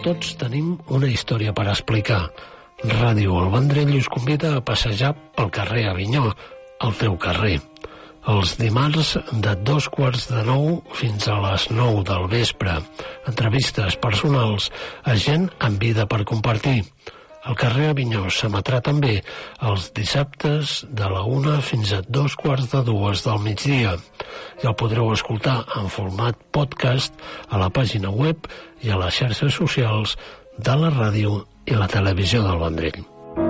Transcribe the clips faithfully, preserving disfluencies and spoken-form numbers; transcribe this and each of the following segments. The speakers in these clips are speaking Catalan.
Tots tenim una història per explicar. Ràdio El Vendrell us convida a passejar pel carrer Avinyó, el teu carrer. Els dimarts de dos quarts de nou fins a les nou del vespre. Entrevistes personals a gent amb vida per compartir. El carrer Avinyó s'emetrà també els dissabtes de la una fins a dos quarts de dues del migdia. I el podreu escoltar en format podcast a la pàgina web i a les xarxes socials de la ràdio i la televisió del Vendrell.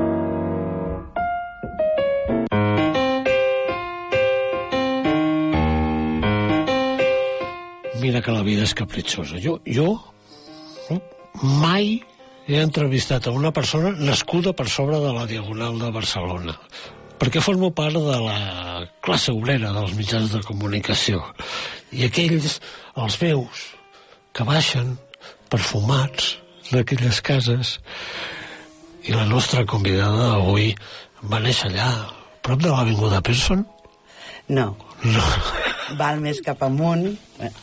Mira que la vida és capritxosa. Jo, jo mai he entrevistat a una persona nascuda per sobre de la Diagonal de Barcelona, perquè formo part de la classe obrera dels mitjans de comunicació. I aquells, els veus, que baixen perfumats d'aquelles cases. I la nostra convidada avui va néixer allà, prop de l'Avinguda Pearson? No. No. Val més cap amunt.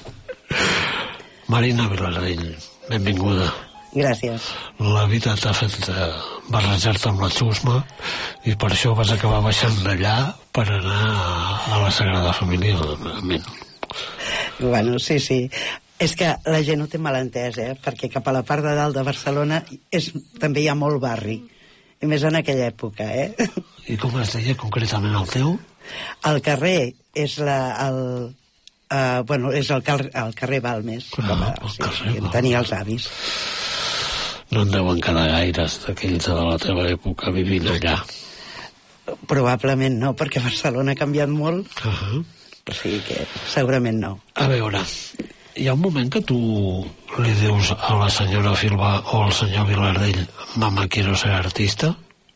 Marina Vilardell, benvinguda. Gràcies. La vida t'ha fet eh, barrejar-te amb la xusma i per això vas acabar baixant d'allà per anar a, a la Sagrada Família. Amén. Bueno, sí, sí. És que la gent ho té mal entès, eh? Perquè cap a la part de dalt de Barcelona és, també hi ha molt barri. I més en aquella època, eh? I com es deia concretament el teu? El carrer és la... El, uh, bueno, és el, car el carrer Balmes. Ah, com a, el sí, carrer que tenia els avis. No en deuen quedar gaires d'aquells de la teva època vivint allà. Probablement no, perquè Barcelona ha canviat molt. Uh -huh. O sigui que segurament no. A veure, hi ha un moment que tu li dius a la senyora Filbà o al senyor Vilardell, mama, quiero ser artista?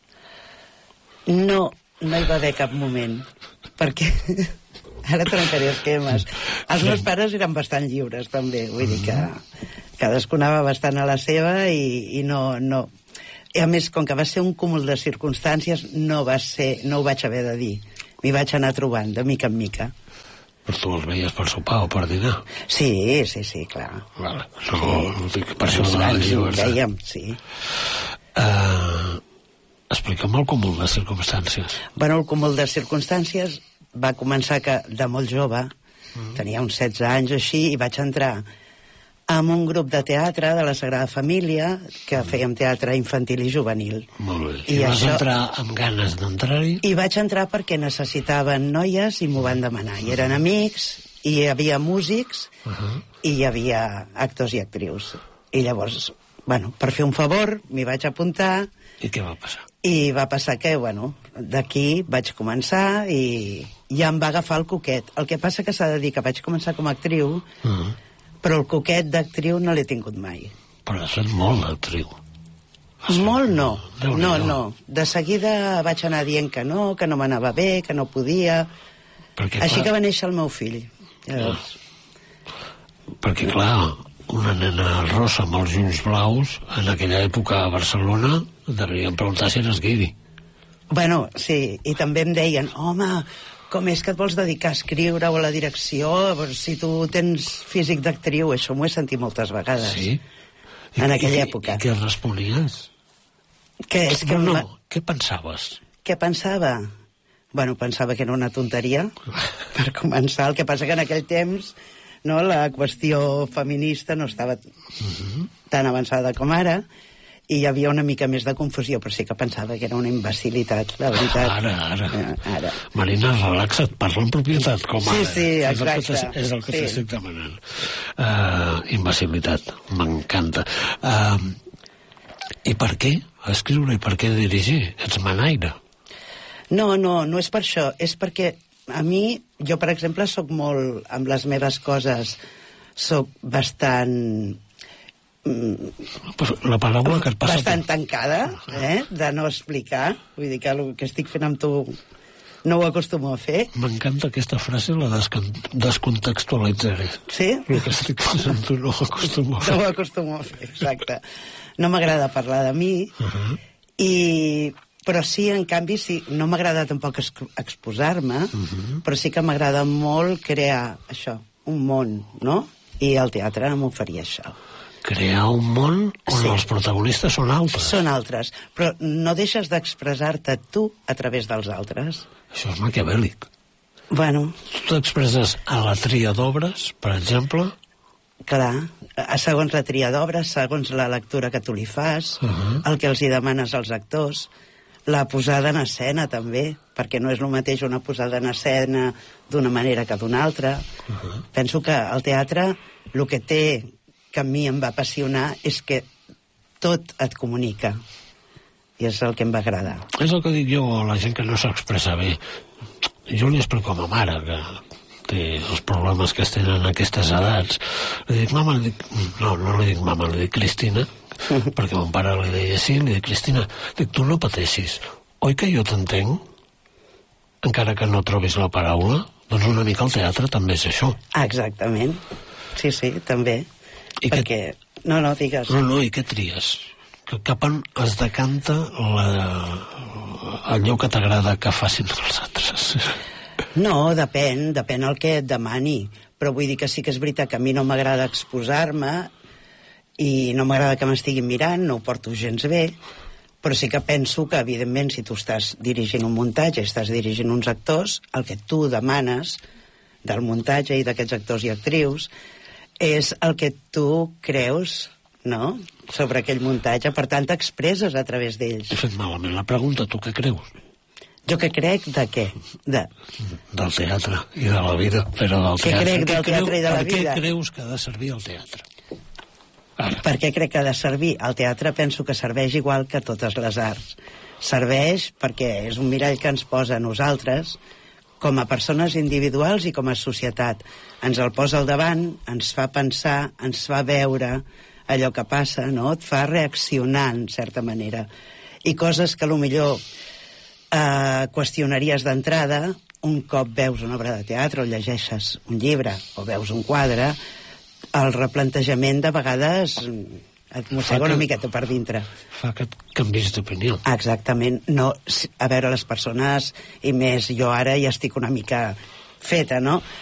No, no hi va haver cap moment, perquè ara trencaré esquemes. Els meus pares eren bastant lliures, també, vull dir que cadascú anava bastant a la seva i, i no, no... I a més, com que va ser un cúmul de circumstàncies, no va ser, no ho vaig haver de dir. M'hi vaig anar trobant, de mica en mica. Però tu els veies per sopar o per dinar? Sí, sí, sí, clar. Vale. No, Sí. no dic per això Els de la grans llibertat. ho dèiem, sí. Uh, explica'm el cúmul de circumstàncies. Bueno, el cúmul de circumstàncies va començar que de molt jove, mm. tenia uns setze anys o així, i vaig entrar en un grup de teatre de la Sagrada Família que mm. fèiem teatre infantil i juvenil. Molt bé. I, I vas això... entrar amb ganes d'entrar-hi? I vaig entrar perquè necessitaven noies i m'ho van demanar. I eren amics, i hi havia músics, uh -huh. i hi havia actors i actrius. I llavors, bueno, per fer un favor, m'hi vaig apuntar. I què va passar? I va passar que, bueno, d'aquí vaig començar i ja em va agafar el coquet. El que passa que s'ha de dir que vaig començar com a actriu, uh -huh. però el coquet d'actriu no l'he tingut mai. Però has fet molt d'actriu. Molt no, Déu no, no. no. De seguida vaig anar dient que no, que no m'anava bé, que no podia. Perquè, Així clar, que va néixer el meu fill. Llavors... perquè, clar, una nena rossa amb els ulls blaus, en aquella època a Barcelona, devien preguntar si eres guiri. Bueno, sí, i també em deien, home, com és que et vols dedicar a escriure o a la direcció? Si tu tens físic d'actriu, això m'ho he sentit moltes vegades. Sí? I, En aquella i, època. I què respolies? Que és que... No, ma- no, què pensaves? Què pensava? Bueno, pensava que era una tonteria, per començar. El que passa que en aquell temps, no, la qüestió feminista no estava Uh-huh. tan avançada com ara, i hi havia una mica més de confusió, però sí que pensava que era una imbecilitat, la veritat. Ara, ara. Eh, ara. Marina, relaxa't, parla en propietat, com Sí, ara. sí, És el que exacte. t'es- És el que Sí. t'estic demanant. Uh, imbecilitat, m'encanta. Uh, I per què escriure i per què dirigir? Ets manaire. No, no, no és per això. És perquè a mi, jo, per exemple, sóc molt... Amb les meves coses, sóc bastant... La paraula que et passa... bastant tancada, eh? De no explicar. Vull dir que el que estic fent amb tu no ho acostumo a fer. M'encanta aquesta frase, la descontextualitzaré. Sí? El que estic fent amb tu no ho acostumo a fer. No ho acostumo a fer, exacte. No m'agrada parlar de mi, Uh -huh. i... però sí, en canvi, sí, no m'agrada tampoc exposar-me, uh -huh. però sí que m'agrada molt crear això, un món, no? I el teatre m'oferia això. crear un món on sí. els protagonistes són altres. Són altres, però no deixes d'expressar-te tu a través dels altres. Això és maquiavèlic. Bueno... Tu t'expresses a la tria d'obres, per exemple? Clar, segons la tria d'obres, segons la lectura que tu li fas, uh -huh. el que els hi demanes als actors, la posada en escena també, perquè no és el mateix una posada en escena d'una manera que d'una altra. Uh -huh. Penso que el teatre, el que té, que a mi em va apassionar, és que tot et comunica. I és el que em va agradar. És el que dic jo a la gent que no s'expressa bé. Jo li explico a ma mare que té els problemes que es tenen en aquestes edats. Li dic, mama, li dic, no, no li dic mama, li dic Cristina, perquè mon pare li deia així, li dic, Cristina, dic, tu no pateixis, oi que jo t'entenc? Encara que no trobis la paraula? Doncs una mica el teatre també és això. Ah, exactament. Sí, sí, també. I perquè... Que... No, no, digues. No, no, i què tries? Cap on es decanta la... allò que t'agrada que facin els altres? No, depèn, depèn el que et demani. Però vull dir que sí que és veritat que a mi no m'agrada exposar-me i no m'agrada que m'estiguin mirant, no ho porto gens bé, però sí que penso que, evidentment, si tu estàs dirigint un muntatge, estàs dirigint uns actors, el que tu demanes del muntatge i d'aquests actors i actrius és el que tu creus, no?, sobre aquell muntatge. Per tant, t'expresses a través d'ells. He fet malament la pregunta, tu què creus? Jo què crec de què? De... Del teatre i de la vida, però del teatre. Què crec del teatre i de la vida? Per què creus que ha de servir el teatre? Ara. Per què crec que ha de servir? El teatre penso que serveix igual que totes les arts. Serveix perquè és un mirall que ens posa a nosaltres com a persones individuals i com a societat. Ens el posa al davant, ens fa pensar, ens fa veure allò que passa, no? Et fa reaccionar, en certa manera. I coses que potser eh, qüestionaries d'entrada, un cop veus una obra de teatre o llegeixes un llibre o veus un quadre, el replantejament de vegades et mossega una miqueta per dintre. Fa que et canvis d'opinió. Exactament. No, a veure, les persones, i més jo ara ja estic una mica feta, no?